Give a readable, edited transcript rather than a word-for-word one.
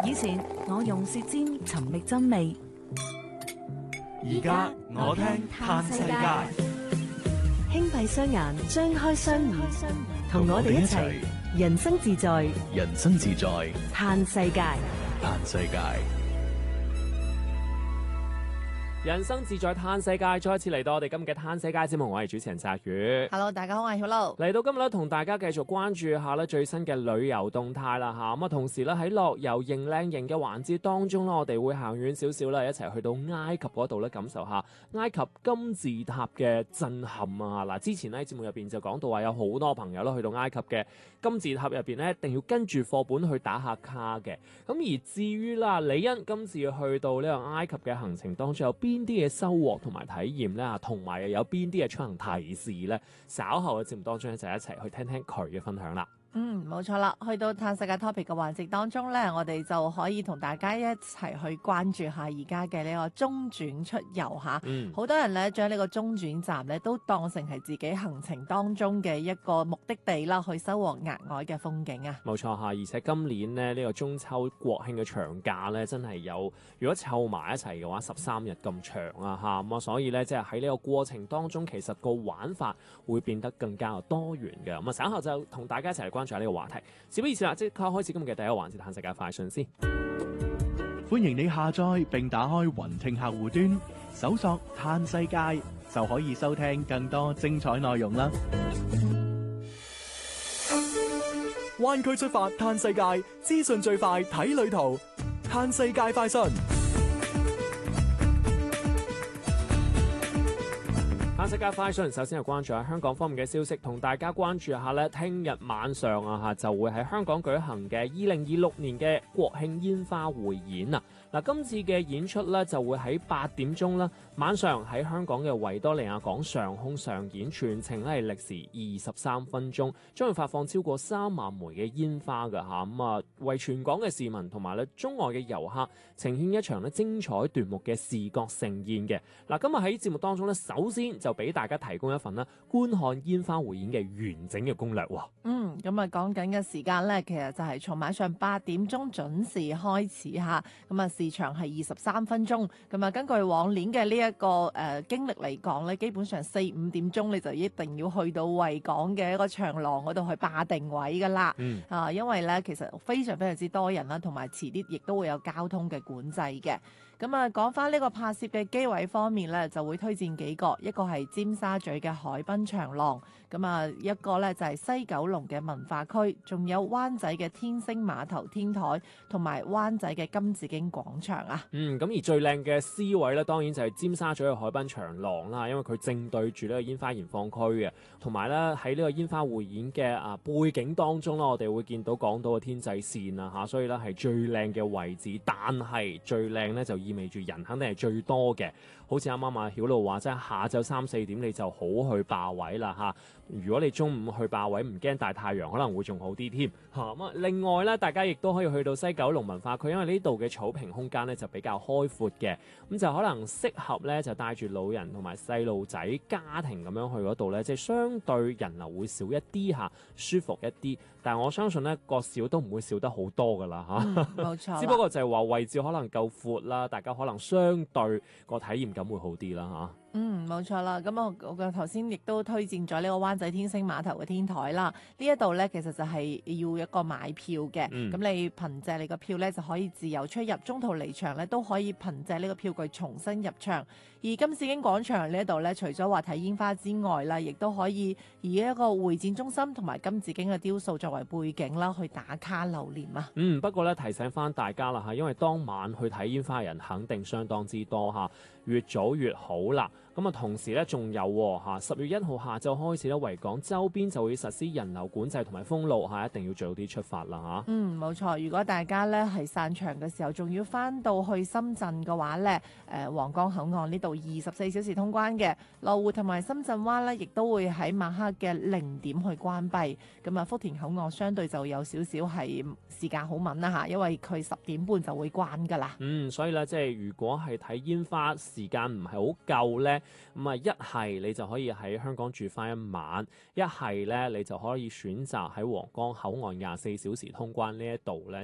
以前我用舌尖尋覓真味， 而家我聽嘆世界。 輕閉雙眼，張開雙耳，同我哋一齊人生自在， 人生自在， 嘆世界。 嘆世界。 人生自在嘆世界，再一次嚟到我哋今日嘅嘆世界節目，我係主持人澤宇。 Hello， 大家好，我係曉露。 嚟到今日咧，同大家繼續關注下咧最新嘅旅遊動態啦嚇。咁啊，同時咧喺樂遊認靚型嘅環節當中咧，我哋會行遠少少啦，一齊去到埃及嗰度咧，感受下埃及金字塔嘅震撼啊！嗱，之前咧喺節目入邊就講到話有好多朋友咧去到埃及嘅金字塔入邊咧，一定要跟住課本去打下卡嘅。咁而至於啦，李欣今次去到呢個埃及嘅行程當中有邊啲嘅收穫同埋體驗咧，同埋又有邊啲嘅出行提示咧？稍後嘅節目當中咧，就一齊去聽聽佢嘅分享啦。 冇錯啦，去到嘆世界 topic 嘅環節當中咧，我哋就可以同大家一齊去關注下而家嘅呢個中轉出遊嚇。好多人咧將呢個中轉站咧都當成係自己行程當中嘅一個目的地啦，去收穫額外嘅風景啊。 冇錯嚇，而且今年咧呢個中秋國慶嘅長假咧，真係有如果湊埋一齊嘅話，13日咁長啊嚇。咁啊，所以咧即係喺呢個過程當中，其實個玩法會變得更加多元嘅。咁啊，稍後就同大家一齊嚟關注下呢個話題。事不宜遲啦，即刻開始今日嘅第一個環節，嘆世界快訊先。 歡迎你下載並打開雲聽客戶端，搜索嘆世界就可以收聽更多精彩內容啦。灣區出發嘆世界，資訊最快睇旅途，嘆世界快訊。 嘆世界快訊，首先係關注下香港方面嘅消息，同大家關注下咧，聽日晚上啊就會喺香港舉行嘅2026年嘅國慶煙花匯演啊！嗱，今次嘅演出咧就會喺8點鐘啦，晚上喺香港嘅維多利亞港上空上演，全程咧係歷時23分鐘，將會發放超過3萬枚嘅煙花㗎嚇，咁啊為全港嘅市民同埋咧中外嘅遊客呈現一場咧精彩奪目嘅視覺盛宴嘅。嗱，今日喺節目當中咧，首先就俾大家提供一份啦觀看煙花匯演嘅完整嘅攻略喎。 咁啊講緊嘅時間咧，其實就係從晚上8點鐘準時開始嚇，咁啊時長係23分鐘。咁啊根據往年嘅呢一個經歷嚟講咧，基本上4-5點鐘你就一定要去到維港嘅一個長廊嗰度去霸定位噶啦。因為咧其實非常非常之多人啦，同埋遲啲亦都會有交通嘅管制嘅。咁啊，講翻呢個拍攝嘅機位方面咧，就會推薦幾個，一個係尖沙咀嘅海濱長廊，咁啊一個咧就係西九龍嘅文化區，仲有灣仔嘅天星碼頭天台，同埋灣仔嘅金紫荊廣場啊。咁而最靚嘅 C 位咧，當然就係尖沙咀嘅海濱長廊啦，因為佢正對住呢個煙花燃放區嘅，同埋咧喺呢個煙花匯演嘅背景當中啦，我哋會見到港島嘅天際線啊嚇，所以咧係最靚嘅位置，但係最靚咧就意味住人肯定係最多嘅，好似啱啱阿曉露話，即係下晝3-4點你就好去霸位啦嚇。如果你中午去霸位，唔驚大太陽，可能會仲好啲添嚇。咁另外咧，大家亦都可以去到西九龍文化區，因為呢度嘅草坪空間咧就比較開闊嘅，咁就可能適合咧就帶住老人同埋細路仔家庭咁樣去嗰度咧，即係相對人流會少一啲嚇，舒服一啲。但係我相信咧個少都唔會少得好多噶啦嚇。 冇錯。 只不過就係話位置可能夠闊啦，大家可能相對個體驗感會好啲啦嚇。 冇錯啦。咁我頭先亦都推薦咗呢個灣仔天星碼頭嘅天台啦。呢一度咧其實就係要一個買票嘅。咁你憑借你個票咧就可以自由出入，中途離場咧都可以憑借呢個票據重新入場。而金紫荊廣場呢一度咧，除咗話睇煙花之外啦，亦都可以以一個會展中心同埋金紫荊嘅雕塑作為背景啦，去打卡留念啊。 不過咧提醒翻大家啦嚇，因為當晚去睇煙花人肯定相當之多嚇，越早越好啦。咁啊，同時咧仲有10月1號下晝開始咧，維港周邊就會實施人流管制同埋封路嚇，一定要早啲出發啦嚇。 冇錯。如果大家咧係散場嘅時候，仲要翻到去深圳嘅話咧，皇崗口岸呢度24小時通關嘅，羅湖同埋深圳灣咧，亦都會喺晚黑嘅0點去關閉。咁啊，福田口岸相對就有少少係時間好敏啦嚇，因為佢10點半就會關噶啦。 所以咧，即係如果係睇煙花時間唔係好夠咧，咁啊一係你就可以喺香港住翻一晚，一係咧你就可以選擇喺皇崗口岸24小時通關呢一度咧。